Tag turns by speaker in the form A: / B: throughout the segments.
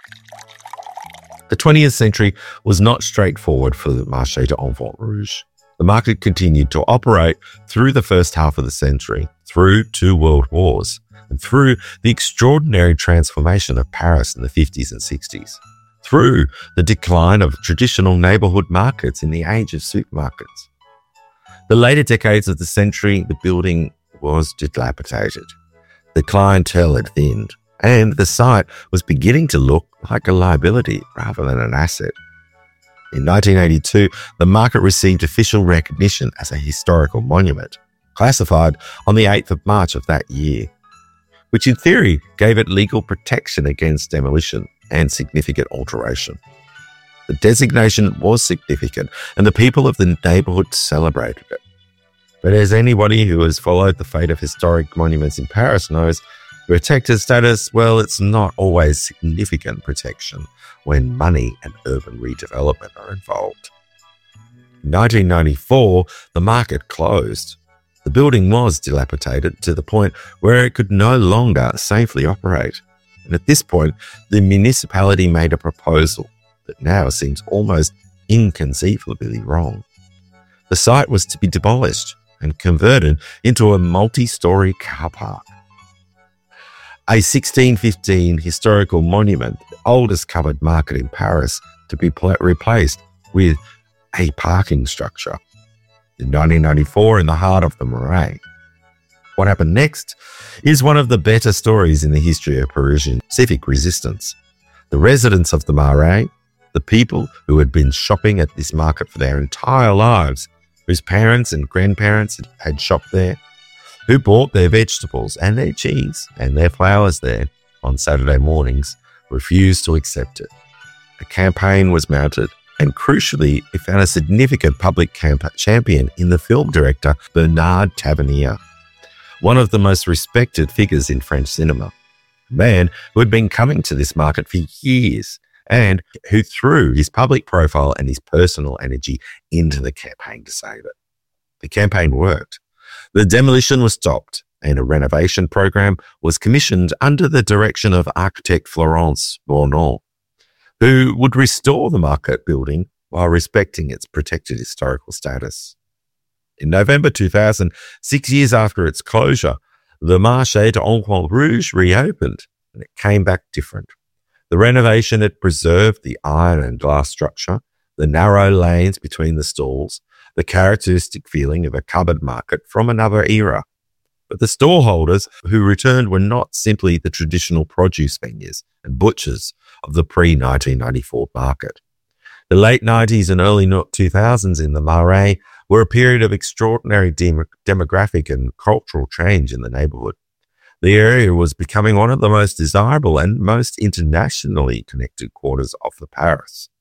A: The 20th century was not straightforward for the Marché de Enfants Rouges. The market continued to operate through the first half of the century, through 2 world wars, and through the extraordinary transformation of Paris in the 50s and 60s, through the decline of traditional neighbourhood markets in the age of supermarkets. The later decades of the century, the building was dilapidated. The clientele had thinned, and the site was beginning to look like a liability rather than an asset. In 1982, the market received official recognition as a historical monument, classified on the 8th of March of that year, which in theory gave it legal protection against demolition and significant alteration. The designation was significant, and the people of the neighbourhood celebrated it. But as anybody who has followed the fate of historic monuments in Paris knows, protected status, well, it's not always significant protection when money and urban redevelopment are involved. In 1994, the market closed. The building was dilapidated to the point where it could no longer safely operate. And at this point, the municipality made a proposal that now seems almost inconceivably wrong. The site was to be demolished and converted into a multi-storey car park. A 1615 historical monument, the oldest covered market in Paris, to be replaced with a parking structure. In 1994, in the heart of the Marais. What happened next is one of the better stories in the history of Parisian civic resistance. The residents of the Marais, the people who had been shopping at this market for their entire lives, whose parents and grandparents had shopped there, who bought their vegetables and their cheese and their flowers there on Saturday mornings, refused to accept it. A campaign was mounted, and crucially, it found a significant public champion in the film director Bernard Tavernier, one of the most respected figures in French cinema, a man who had been coming to this market for years and who threw his public profile and his personal energy into the campaign to save it. The campaign worked. The demolition was stopped, and a renovation program was commissioned under the direction of architect Florence Bournon, who would restore the market building while respecting its protected historical status. In November 2000, 6 years after its closure, the Marché de Enfants Rouges reopened, and it came back different. The renovation had preserved the iron and glass structure, the narrow lanes between the stalls, the characteristic feeling of a cupboard market from another era. But the storeholders who returned were not simply the traditional produce vendors and butchers of the pre-1994 market. The late 90s and early 2000s in the Marais were a period of extraordinary demographic and cultural change in the neighbourhood. The area was becoming one of the most desirable and most internationally connected quarters of Paris.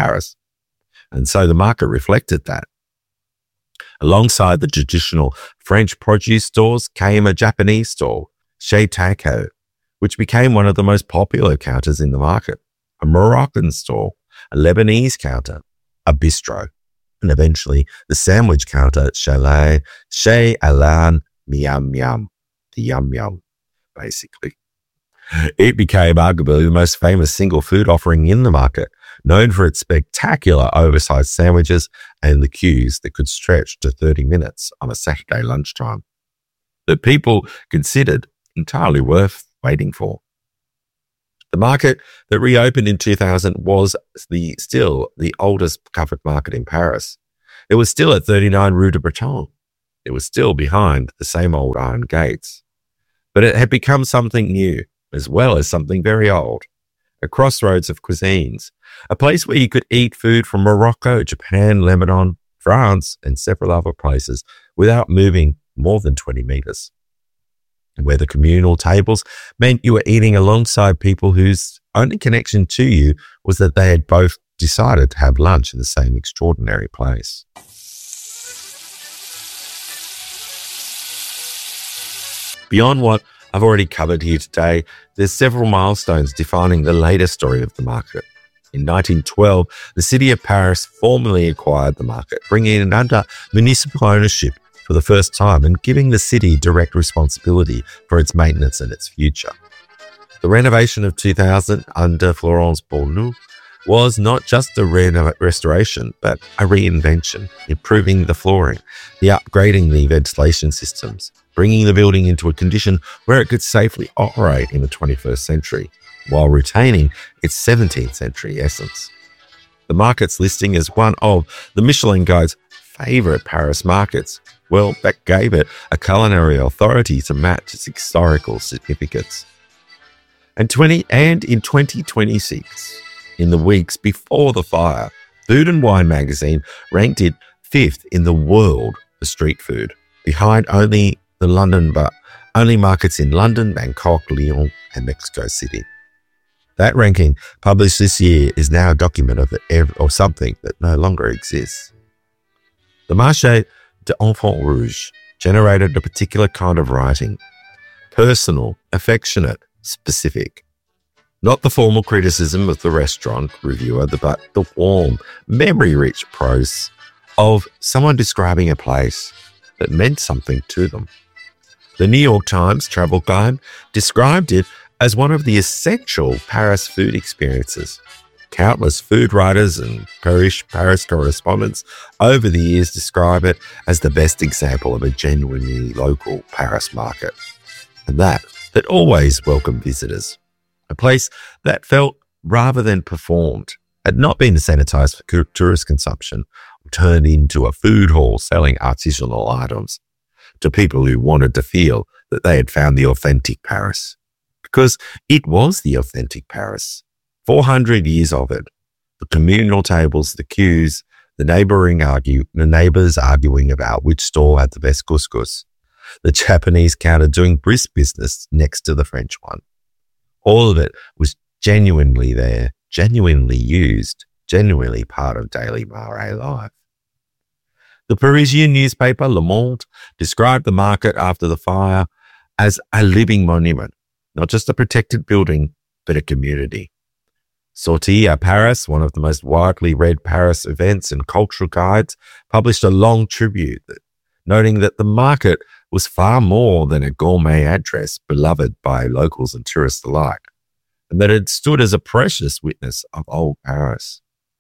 A: And so the market reflected that. Alongside the traditional French produce stores came a Japanese store, Chez Taco, which became one of the most popular counters in the market, a Moroccan store, a Lebanese counter, a bistro, and eventually the sandwich counter, Chez Alain Miam Miam, the Yum Yum, basically. It became arguably the most famous single food offering in the market, known for its spectacular oversized sandwiches and the queues that could stretch to 30 minutes on a Saturday lunchtime that people considered entirely worth waiting for. The market that reopened in 2000 was still the oldest covered market in Paris. It was still at 39 Rue de Breton. It was still behind the same old iron gates. But it had become something new, as well as something very old. A crossroads of cuisines, a place where you could eat food from Morocco, Japan, Lebanon, France, and several other places without moving more than 20 meters. Where the communal tables meant you were eating alongside people whose only connection to you was that they had both decided to have lunch in the same extraordinary place. Beyond what I've already covered here today, there's several milestones defining the later story of the market. In 1912, the city of Paris formally acquired the market, bringing it under municipal ownership for the first time and giving the city direct responsibility for its maintenance and its future. The renovation of 2000 under Florence Beaulieu was not just a restoration, but a reinvention, improving the flooring, upgrading the ventilation systems, bringing the building into a condition where it could safely operate in the 21st century, while retaining its 17th century essence. The market's listing as one of the Michelin Guide's favourite Paris markets. Well, that gave it a culinary authority to match its historical significance. And in 2026, in the weeks before the fire, Food and Wine magazine ranked it 5th in the world for street food, behind only markets in London, Bangkok, Lyon, and Mexico City. That ranking, published this year, is now a document of something that no longer exists. The Marché des Enfants Rouges generated a particular kind of writing, personal, affectionate, specific. Not the formal criticism of the restaurant reviewer, but the warm, memory-rich prose of someone describing a place that meant something to them. The New York Times travel guide described it as one of the essential Paris food experiences. Countless food writers and Paris correspondents over the years describe it as the best example of a genuinely local Paris market, and that always welcomed visitors. A place that felt rather than performed, had not been sanitized for tourist consumption, turned into a food hall selling artisanal items to people who wanted to feel that they had found the authentic Paris. Because it was the authentic Paris. 400 years of it. The communal tables, the queues, the neighbors arguing about which stall had the best couscous, the Japanese counter doing brisk business next to the French one. All of it was genuinely there, genuinely used, genuinely part of daily Marais life. The Parisian newspaper Le Monde described the market after the fire as a living monument, not just a protected building, but a community. Sorties à Paris, one of the most widely read Paris events and cultural guides, published a long tribute noting that the market was far more than a gourmet address beloved by locals and tourists alike, and that it stood as a precious witness of old Paris.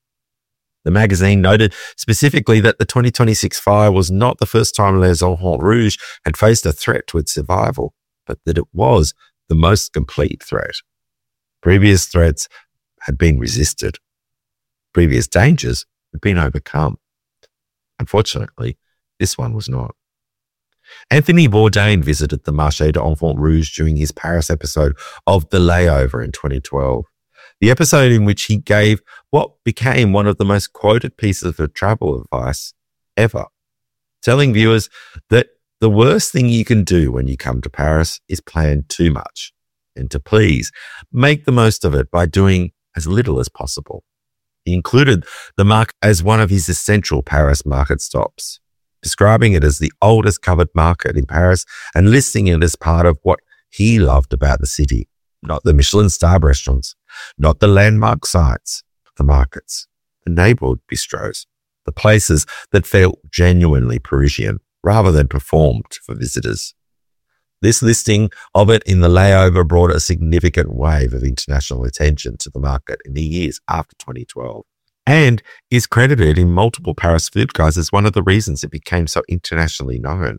A: The magazine noted specifically that the 2026 fire was not the first time Les Enfants Rouges had faced a threat to its survival, but that it was the most complete threat. Previous threats had been resisted. Previous dangers had been overcome. Unfortunately, this one was not. Anthony Bourdain visited the Marché des Enfants Rouges during his Paris episode of The Layover in 2012, the episode in which he gave what became one of the most quoted pieces of travel advice ever, telling viewers that the worst thing you can do when you come to Paris is plan too much, and to please make the most of it by doing as little as possible. He included the market as one of his essential Paris market stops, describing it as the oldest covered market in Paris and listing it as part of what he loved about the city. Not the Michelin star restaurants, not the landmark sites, but the markets, the neighborhood bistros, the places that felt genuinely Parisian rather than performed for visitors. This listing of it in The Layover brought a significant wave of international attention to the market in the years after 2012, and is credited in multiple Paris food guides as one of the reasons it became so internationally known.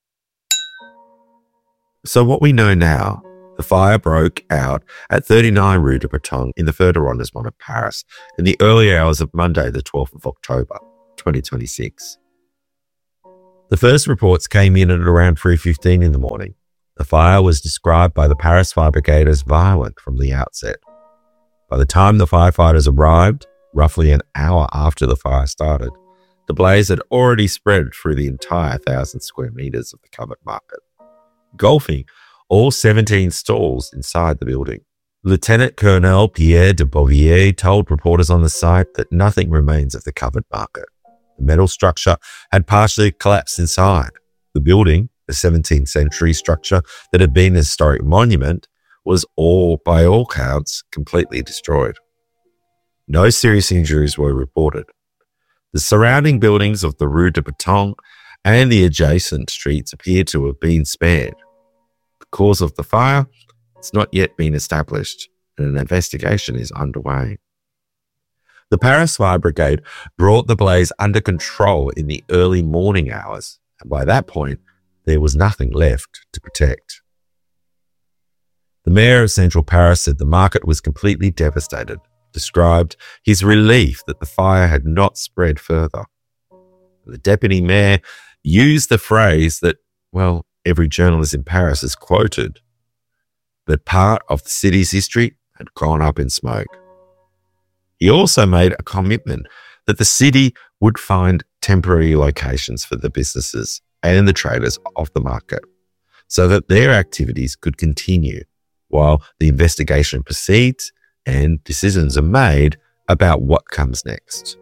A: So what we know now, the fire broke out at 39 Rue de Bretonne in the third arrondissement of Paris in the early hours of Monday, the 12th of October, 2026. The first reports came in at around 3:15 in the morning. The fire was described by the Paris fire brigade as violent from the outset. By the time the firefighters arrived, roughly an hour after the fire started, the blaze had already spread through the entire 1,000 square meters of the covered market, engulfing all 17 stalls inside the building. Lieutenant Colonel Pierre de Bouvier told reporters on the site that nothing remains of the covered market. The metal structure had partially collapsed inside. The building, the 17th century structure that had been a historic monument, was by all counts, completely destroyed. No serious injuries were reported. The surrounding buildings of the Rue de Bretonne and the adjacent streets appear to have been spared. The cause of the fire It's not yet been established, and an investigation is underway. The Paris Fire Brigade brought the blaze under control in the early morning hours, and by that point, there was nothing left to protect. The mayor of central Paris said the market was completely devastated, described his relief that the fire had not spread further. The deputy mayor used the phrase that, well, every journalist in Paris has quoted, that part of the city's history had gone up in smoke. He also made a commitment that the city would find temporary locations for the businesses and the traders of the market so that their activities could continue while the investigation proceeds and decisions are made about what comes next.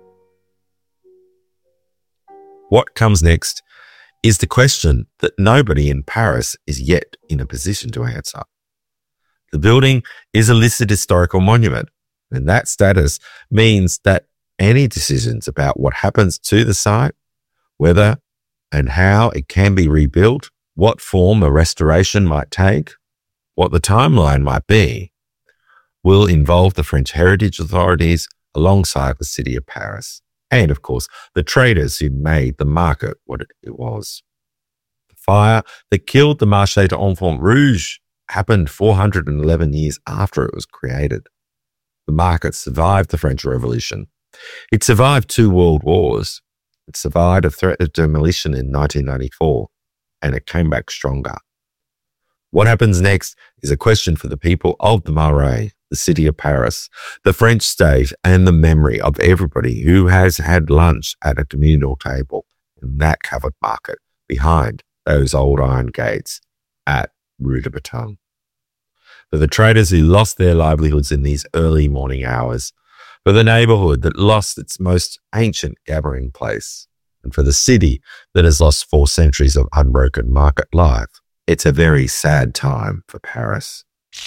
A: What comes next is the question that nobody in Paris is yet in a position to answer. The building is a listed historical monument, and that status means that any decisions about what happens to the site, whether and how it can be rebuilt, what form a restoration might take, what the timeline might be, will involve the French heritage authorities alongside the city of Paris, and of course, the traders who made the market what it was. The fire that killed the Marché de Enfants Rouges happened 411 years after it was created. The market survived the French Revolution. It survived 2 world wars. It survived a threat of demolition in 1994, and it came back stronger. What happens next is a question for the people of the Marais, the city of Paris, the French state, and the memory of everybody who has had lunch at a communal table in that covered market behind those old iron gates at Rue de Baton. For the traders who lost their livelihoods in these early morning hours, for the neighborhood that lost its most ancient gathering place, and for the city that has lost 4 centuries of unbroken market life, it's a very sad time for Paris.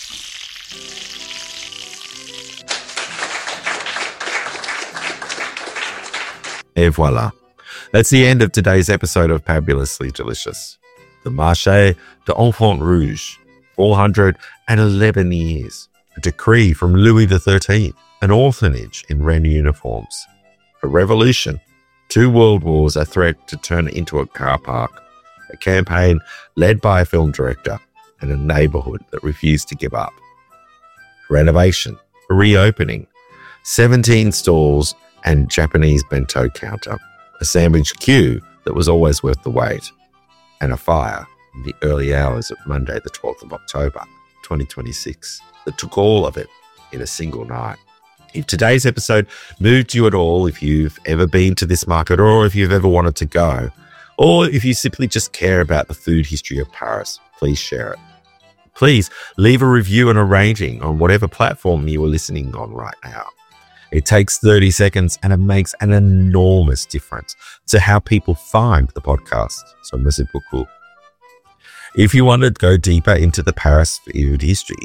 A: Et voila. That's the end of today's episode of Fabulously Delicious. The Marché de Enfants Rouges, 411 years. A decree from Louis XIII, an orphanage in red uniforms. A revolution, 2 world wars, a threat to turn it into a car park. A campaign led by a film director, and a neighborhood that refused to give up. Renovation, a reopening, 17 stalls and Japanese bento counter, a sandwich queue that was always worth the wait, and a fire in the early hours of Monday the 12th of October, 2026, that took all of it in a single night. If today's episode moved you at all, if you've ever been to this market or if you've ever wanted to go, or if you simply just care about the food history of Paris, please share it. Please leave a review and a rating on whatever platform you are listening on right now. It takes 30 seconds and it makes an enormous difference to how people find the podcast. So merci beaucoup. If you want to go deeper into the Paris food history,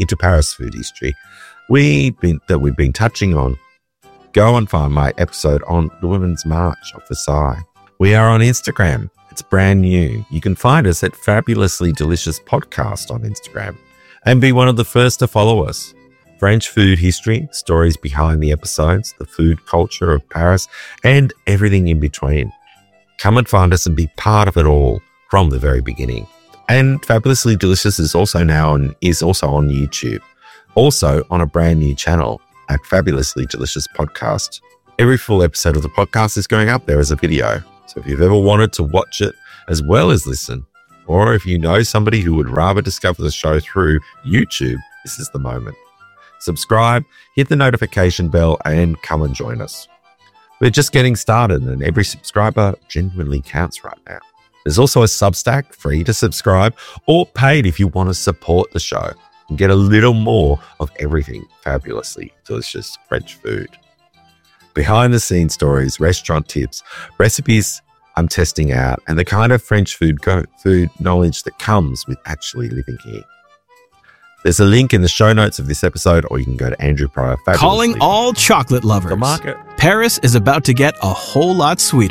A: we've been touching on, go and find my episode on the Women's March of Versailles. We are on Instagram. It's brand new. You can find us at Fabulously Delicious Podcast on Instagram and be one of the first to follow us. French food history, stories behind the episodes, the food culture of Paris, and everything in between. Come and find us and be part of it all from the very beginning. And Fabulously Delicious is also on YouTube, also on a brand new channel at Fabulously Delicious Podcast. Every full episode of the podcast is going up there as a video. So if you've ever wanted to watch it as well as listen, or if you know somebody who would rather discover the show through YouTube, this is the moment. Subscribe, hit the notification bell, and come and join us. We're just getting started, and every subscriber genuinely counts right now. There's also a Substack, free to subscribe, or paid if you want to support the show and get a little more of everything fabulously delicious French food. Behind the scenes stories, restaurant tips, recipes I'm testing out, and the kind of French food knowledge that comes with actually living here. There's a link in the show notes of this episode, or you can go to Andrew Pryor.
B: Calling all chocolate lovers.
A: The market.
B: Paris is about to get a whole lot sweeter.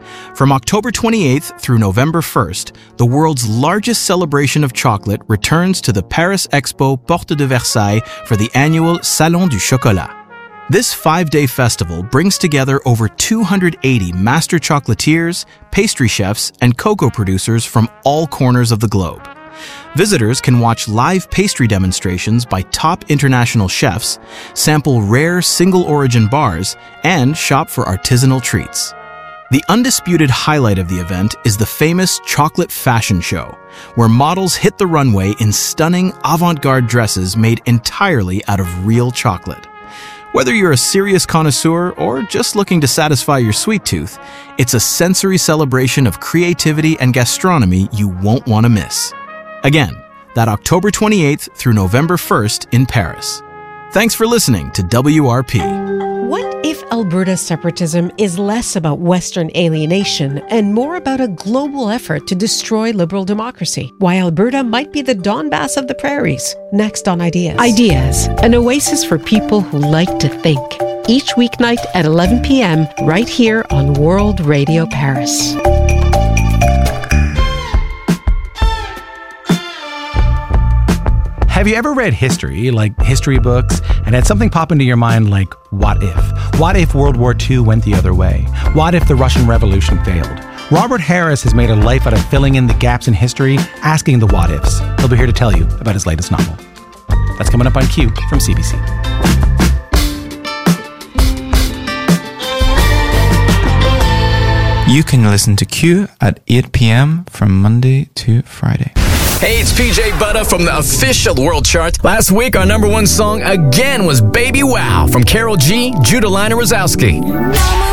B: From October 28th through November 1st, the world's largest celebration of chocolate returns to the Paris Expo Porte de Versailles for the annual Salon du Chocolat. This 5-day festival brings together over 280 master chocolatiers, pastry chefs, and cocoa producers from all corners of the globe. Visitors can watch live pastry demonstrations by top international chefs, sample rare single-origin bars, and shop for artisanal treats. The undisputed highlight of the event is the famous Chocolate Fashion Show, where models hit the runway in stunning avant-garde dresses made entirely out of real chocolate. Whether you're a serious connoisseur or just looking to satisfy your sweet tooth, it's a sensory celebration of creativity and gastronomy you won't want to miss. Again, that October 28th through November 1st in Paris. Thanks for listening to WRP.
C: What if Alberta's separatism is less about Western alienation and more about a global effort to destroy liberal democracy? Why Alberta might be the Donbass of the prairies. Next on Ideas. Ideas, an oasis for people who like to think. Each weeknight at 11 p.m. right here on World Radio Paris.
D: Have you ever read history, like history books, and had something pop into your mind like, what if? What if World War II went the other way? What if the Russian Revolution failed? Robert Harris has made a life out of filling in the gaps in history, asking the what ifs. He'll be here to tell you about his latest novel. That's coming up on Q from CBC.
E: You can listen to Q at 8 p.m. from Monday to Friday.
F: Hey, it's PJ Butter from the official World Chart. Last week, our number one song again was Baby Wow from Karol G, Judah Liner Rosowski.